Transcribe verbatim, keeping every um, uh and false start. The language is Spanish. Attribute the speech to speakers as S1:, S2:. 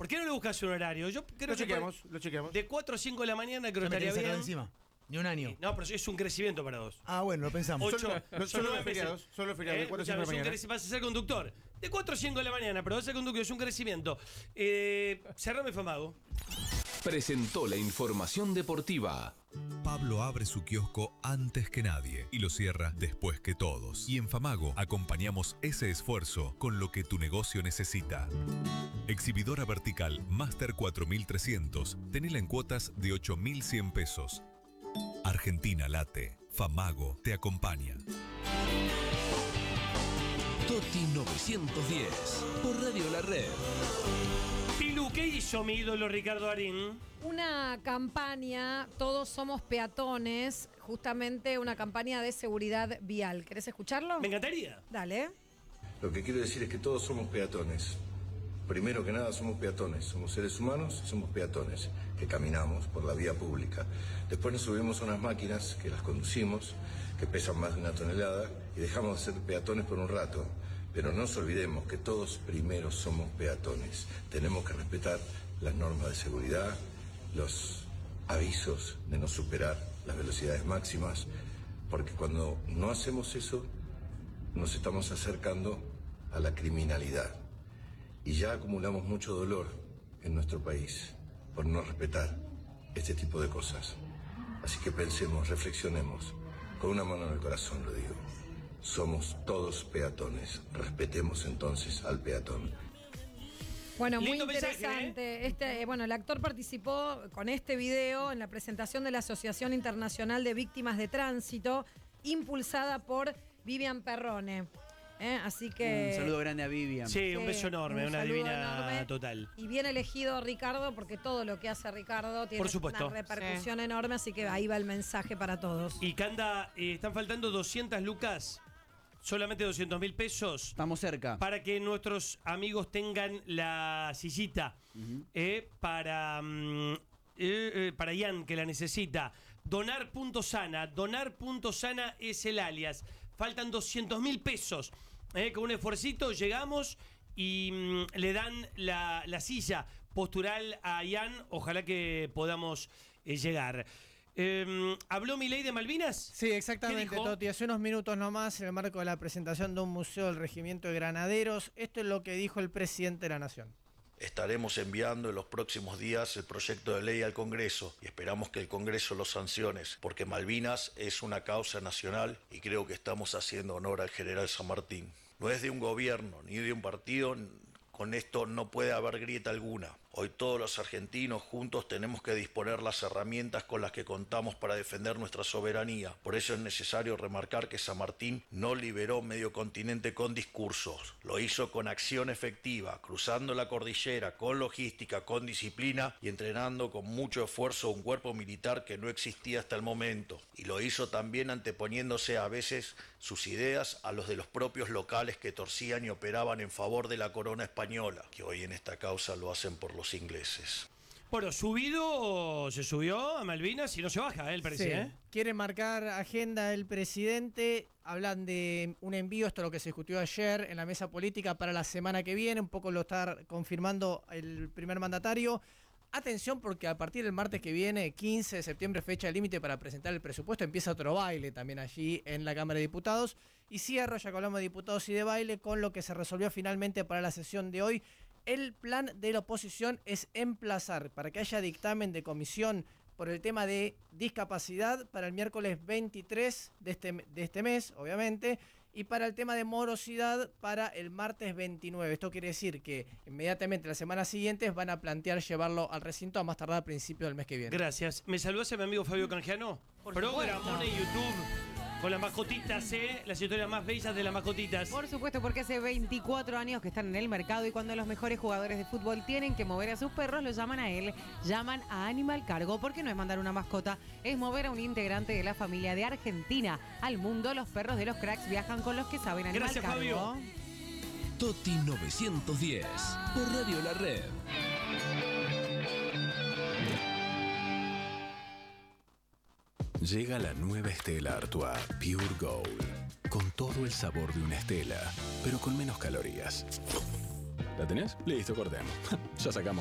S1: ¿Por qué no le buscas un horario? Yo creo
S2: Lo
S1: que
S2: chequeamos, lo chequeamos.
S1: de cuatro a cinco de la mañana creo
S3: Ya
S1: que
S3: me
S1: estaría
S3: tenés sacado
S1: bien.
S3: encima. Ni un año.
S1: No, pero es un crecimiento para vos.
S3: Ah, bueno, lo pensamos.
S1: Ocho,
S2: Solo- no,
S1: son
S2: solo
S1: nueve
S2: los
S1: meses.
S2: feriados, solo los feriados, de cuatro a cinco de la
S1: es un
S2: mañana.
S1: creci- Vas a ser conductor. De cuatro a cinco de la mañana, pero vas a ser conductor, es un crecimiento. Eh, cerrame Famago.
S4: Presentó la información deportiva.
S5: Pablo abre su kiosco antes que nadie y lo cierra después que todos. Y en Famago acompañamos ese esfuerzo con lo que tu negocio necesita. Exhibidora vertical Master cuatro mil trescientos. Tenela en cuotas de ocho mil cien pesos. Argentina late. Famago te acompaña.
S4: Toti novecientos diez. Por Radio La Red.
S1: Pilu, ¿qué hizo mi ídolo Ricardo Darín?
S6: Una campaña, todos somos peatones, justamente una campaña de seguridad vial. ¿Querés escucharlo?
S1: Me encantaría.
S6: Dale.
S7: Lo que quiero decir es que todos somos peatones. Primero que nada somos peatones, somos seres humanos y somos peatones, que caminamos por la vía pública. Después nos subimos a unas máquinas que las conducimos, que pesan más de una tonelada, y dejamos de ser peatones por un rato. Pero no nos olvidemos que todos primero somos peatones. Tenemos que respetar las normas de seguridad, los avisos de no superar las velocidades máximas, porque cuando no hacemos eso, nos estamos acercando a la criminalidad. Y ya acumulamos mucho dolor en nuestro país por no respetar este tipo de cosas. Así que pensemos, reflexionemos, con una mano en el corazón lo digo. Somos todos peatones, respetemos entonces al peatón.
S6: Bueno, muy
S1: Lindo mensaje,
S6: interesante. Este, bueno, el actor participó con este video en la presentación de la Asociación Internacional de Víctimas de Tránsito, impulsada por Vivian Perrone. ¿Eh? Así que.
S3: Un saludo grande a Vivian.
S1: Sí,
S6: Sí,
S1: un beso enorme,
S6: un
S1: una
S6: saludo
S1: divina
S6: enorme.
S1: total.
S6: Y bien elegido Ricardo, porque todo lo que hace Ricardo tiene
S1: Por supuesto.
S6: una repercusión enorme, así que ahí va el mensaje para todos.
S1: Y Canda, eh, están faltando doscientas lucas, solamente doscientos mil pesos,
S3: Estamos cerca.
S1: para que nuestros amigos tengan la sillita eh, para, mm, eh, eh, para Ian, que la necesita. Donar.sana, donar.sana es el alias. Faltan doscientos mil pesos. Eh, con un esfuercito llegamos y mm, le dan la, la silla postural a Ian. Ojalá que podamos eh, llegar. Eh, ¿Habló Milei de Malvinas?
S8: Sí, exactamente,
S1: ¿Qué dijo?
S8: Toti. Hace unos minutos nomás, en el marco de la presentación de un museo del Regimiento de Granaderos, esto es lo que dijo el presidente de la Nación.
S9: Estaremos enviando en los próximos días el proyecto de ley al Congreso y esperamos que el Congreso lo sancione, porque Malvinas es una causa nacional y creo que estamos haciendo honor al general San Martín. No es de un gobierno ni de un partido, con esto no puede haber grieta alguna. Hoy todos los argentinos juntos tenemos que disponer las herramientas con las que contamos para defender nuestra soberanía. Por eso es necesario remarcar que San Martín no liberó medio continente con discursos. Lo hizo con acción efectiva, cruzando la cordillera, con logística, con disciplina y entrenando con mucho esfuerzo un cuerpo militar que no existía hasta el momento. Y lo hizo también anteponiéndose a veces sus ideas a los de los propios locales que torcían y operaban en favor de la corona española, que hoy en esta causa lo hacen por los ingleses.
S1: Bueno, subido, se subió a Malvinas y no se baja, ¿eh? El parece,
S8: Sí.
S1: ¿eh?
S8: Quiere marcar agenda el presidente. Hablan de un envío, esto es lo que se discutió ayer en la mesa política para la semana que viene. Un poco lo está confirmando el primer mandatario. Atención, porque a partir del martes que viene, quince de septiembre, fecha límite para presentar el presupuesto, empieza otro baile también allí en la Cámara de Diputados. Y cierro, ya que hablamos de diputados y de baile, con lo que se resolvió finalmente para la sesión de hoy. El plan de la oposición es emplazar para que haya dictamen de comisión por el tema de discapacidad para el miércoles veintitrés de este, de este mes, obviamente, y para el tema de morosidad para el martes veintinueve. Esto quiere decir que inmediatamente las semanas siguientes van a plantear llevarlo al recinto a más tardar a principios del mes que viene.
S1: Gracias. ¿Me saludas a mi amigo Fabio Canjiano? Programón en YouTube con las mascotitas, ¿eh? Las historias más bellas de las mascotitas.
S10: Por supuesto, porque hace veinticuatro años que están en el mercado y cuando los mejores jugadores de fútbol tienen que mover a sus perros, lo llaman a él, llaman a Animal Cargo, porque no es mandar una mascota, es mover a un integrante de la familia de Argentina al mundo. Los perros de los cracks viajan con los que saben Animal
S1: Gracias,
S10: Cargo.
S1: Fabio.
S4: Toti novecientos diez. Por Radio La Red. Llega la nueva Stella Artois Pure Gold, con todo el sabor de una Stella, pero con menos calorías. ¿La tenés? Listo, cortemos. Ya sacamos